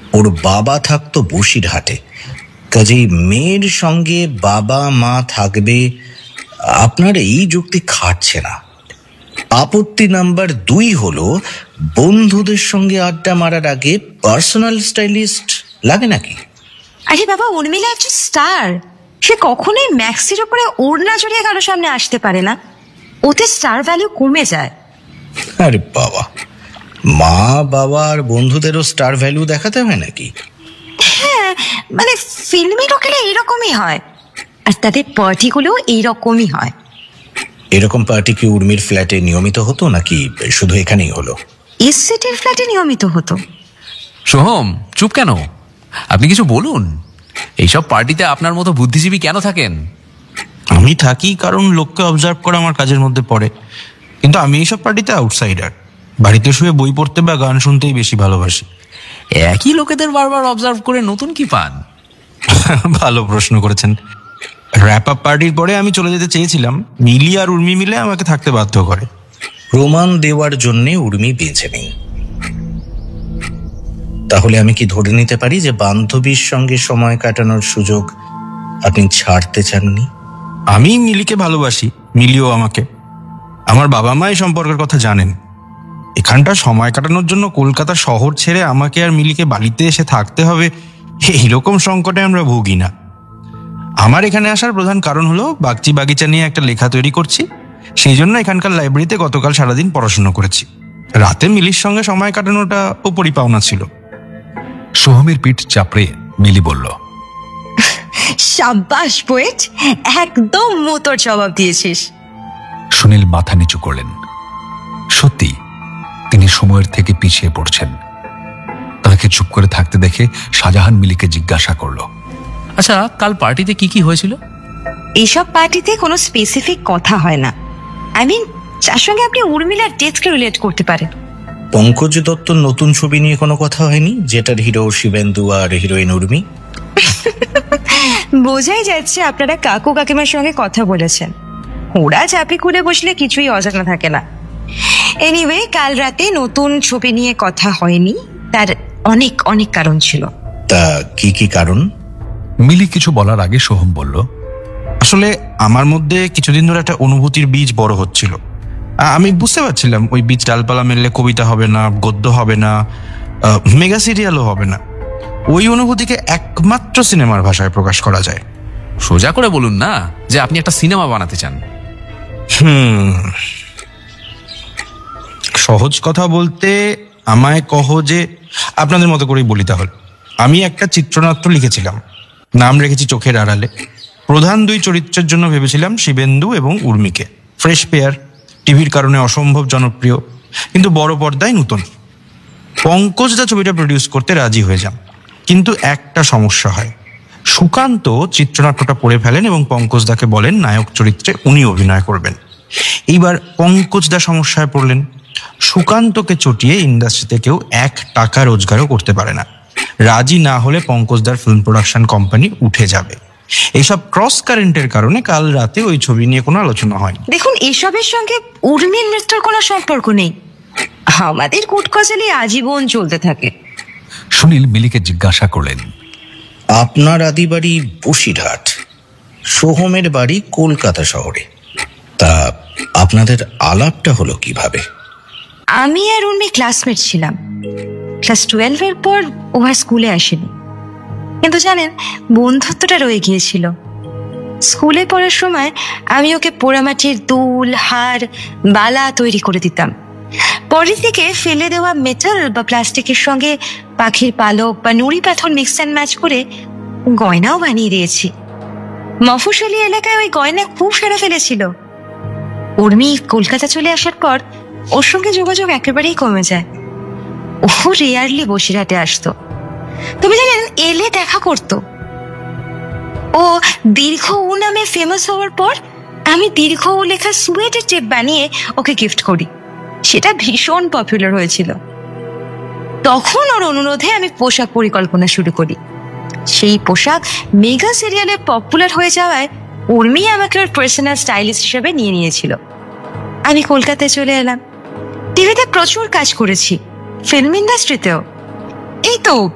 ওর বাবা থাকতো বসিরহাটে, কাজেই মেয়ের সঙ্গে বাবা মা থাকবে। আপনার এই যুক্তি খাটছে না। আপত্তি নাম্বার 2 হলো, বন্ধুদের সঙ্গে আড্ডা মারার আগে পার্সোনাল স্টাইলিস্ট লাগে নাকি? আরে বাবা, উর্মিলা একজন স্টার। সে কখনোই ম্যাক্সির ওপরে ওড়না জড়িয়ে কারো সামনে আসতে পারে না। ওতে স্টার ভ্যালু কমে যায়। আরে বাবা, মা বাবা আর বন্ধুদেরও স্টার ভ্যালু দেখাতে হয় নাকি? হ্যাঁ, মানে ফিল্মি লোকেরা এইরকমই হয়, আর তাদের পার্টিগুলো এইরকমই হয়। এরকম পার্টি কি উর্মির ফ্ল্যাটে নিয়মিত হতো নাকি শুধু এখানেই হলো? এসসিটির ফ্ল্যাটে নিয়মিত হতো। সোহম, চুপ কেন? আপনি কিছু বলুন। এইসব পার্টিতে আপনার মতো বুদ্ধিজীবী কেন থাকেন? আমি থাকি কারণ লোককে অবজার্ভ করা আমার কাজের মধ্যে পড়ে, কিন্তু আমি এইসব পার্টিতে আউটসাইডার। বাড়িতে শুয়ে বই পড়তে বা গান শুনতেই বেশি ভালোবাসি। একই লোকেদের বারবার অবজার্ভ করে নতুন কি পান? ভালো প্রশ্ন করেছেন। র্যাপ আপ পার্টির পরে আমি চলে যেতে চেয়েছিলাম, মিলি আর উর্মি মিলে আমাকে থাকতে বাধ্য করে। প্রমাণ দেওয়ার জন্যে উর্মি বেঁচে নেই। তাহলে আমি কি ধরে নিতে পারি যে বান্ধবীর সঙ্গে সময় কাটানোর সুযোগ আপনি ছাড়তে চাননি? আমি মিলিকে ভালোবাসি, মিলিও আমাকে। আমার বাবা মা এই সম্পর্কের কথা জানেন। এখানটা সময় কাটানোর জন্য কলকাতা শহর ছেড়ে আমাকে আর মিলিকে বাড়িতে এসে থাকতে হবে, এইরকম সংকটে আমরা ভুগি না। আমার এখানে আসার প্রধান কারণ হলো বাগচি বাগিচা নিয়ে একটা লেখা তৈরি করছি। সেই জন্য এখানকার লাইব্রেরিতে গতকাল সারাদিন পড়াশোনা করেছি। রাতে মিলির সঙ্গে সময় কাটানোটা উপরি পাওনা ছিল। সোহমের পিঠ চাপড়ে মিলি বলল, সাব্বাস পোয়েট, একদম মোতর জবাব দিয়েছিস। সুনীল মাথা নিচু করলেন। সত্যি তিনি সময়ের থেকে পিছিয়ে পড়ছেন। তাকে চুপ করে থাকতে দেখে শাহজাহান মিলিকে জিজ্ঞাসা করল, আচ্ছা, কাল পার্টিতে কি কি হয়েছিল? এইসব পার্টিতে কোনো স্পেসিফিক কথা হয় না। আই মিন, যার সঙ্গে আপনি উর্মিলার ডেথকে রিলেট করতে পারেন। পঙ্কজ দত্তর নতুন ছবি নিয়ে কোনো কথা হয়নি, যেটার হিরো শিবেন্দু আর হিরোইন উর্মি? বোঝাই যাচ্ছে আপনারা কাকু কাকিমার সঙ্গে কথা বলেছেন। ওরা চাপে খুলে বসলে কিছুই অজানা থাকে না। এনিওয়ে, কাল রাতে নতুন ছবি নিয়ে কথা হয়নি, তার অনেক অনেক কারণ ছিল। তা কি কি কারণ? মিলি কিছু বলার আগে সোহম বলল, আসলে আমার মধ্যে কিছুদিন ধরে একটা অনুভূতির বীজ বড় হচ্ছিল। আমি বুঝতে পারছিলাম ওই বীজ ডালপালা মেললে কবিতা হবে না, গদ্য হবে না, মেগা সিরিয়ালও হবে না। ওই অনুভূতিকে একমাত্র সিনেমার ভাষায় প্রকাশ করা যায়। সোজা করে বলুন না যে আপনি একটা সিনেমা বানাতে চান। সহজ কথা বলতে আমায় কহ যে আপনাদের মতো করেই বলি তাহলে। আমি একটা চিত্রনাট্য লিখেছিলাম, নাম রেখেছি চোখের আড়ালে। প্রধান 2 চরিত্রের জন্য ভেবেছিলাম শিবেন্দু এবং উর্মিকে। ফ্রেশ পেয়ার, টিভির কারণে অসম্ভব জনপ্রিয়, কিন্তু বড় পর্দায় নতুন। পঙ্কজদা ছবিটা প্রডিউস করতে রাজি হয়ে যান, কিন্তু একটা সমস্যা হয়। সুকান্ত চিত্রনাট্যটা পড়ে ফেলেন এবং পঙ্কজদাকে বলেন নায়ক চরিত্রে উনি অভিনয় করবেন। এইবার পঙ্কজদা সমস্যায় পড়লেন। সুকান্তকে চটিয়ে ইন্ডাস্ট্রিতে কেউ 1 টাকা রোজগারও করতে পারে না। রাজি না হলে পঙ্কজদার ফিল্ম প্রোডাকশন কোম্পানি উঠে যাবে। এইসব ক্রস কারেন্টের কারণে কাল রাতে ওই ছবি নিয়ে কোনো আলোচনা হয়নি। দেখুন, এসবের সঙ্গে উর্মির মৃত্যুর কোনো সম্পর্ক নেই। আমাদের কুটকচালি আজীবন চলতে থাকে। সুনীল মিলিকে জিজ্ঞাসা করলেন, আপনার আদি বাড়ি বসিরহাট, সোহমের বাড়ি কলকাতা শহরে, তা আপনাদের আলাপটা হলো কিভাবে? আমি আর উর্মি ক্লাসমেট ছিলাম। ক্লাস 12-এর পর ও আর স্কুলে আসেনি, কিন্তু জানেন, বন্ধুত্বটা রয়ে গিয়েছিল। স্কুলে পড়ার সময় আমি ওকে পোড়ামাটির দুল, হার, বালা তৈরি করে দিতাম। পরের দিকে ফেলে দেওয়া মেটাল বা প্লাস্টিকের সঙ্গে পাখির পালক বা নুড়ি পাথর মিক্স অ্যান্ড ম্যাচ করে গয়নাও বানিয়ে দিয়েছি। মফস্বলী এলাকায় ওই গয়না খুব সারা ফেলেছিল। উর্মি কলকাতা চলে আসার পর ওর সঙ্গে যোগাযোগ একেবারেই কমে যায়। ও রেয়ারলি বসিরহাটে আসতো, তবে জানেন, এলে দেখা করতো। ও দীর্ঘ উ নামে ফেমাস হওয়ার পর আমি দীর্ঘ উ লেখা সুয়েটের টেপ বানিয়ে ওকে গিফট করি। সেটা ভীষণ পপুলার হয়েছিল। তখন ওর অনুরোধে আমি পোশাক পরিকল্পনা শুরু করি। সেই পোশাক মেগা সিরিয়ালে পপুলার হয়ে যাওয়ায় উর্মি আমাকে ওর পার্সোনাল স্টাইলিস্ট হিসেবে নিয়ে নিয়েছিল। আমি কলকাতায় চলে এলাম। টিভিতে প্রচুর কাজ করেছি, ফিল্ম ইন্ডাস্ট্রিতেও। এই তো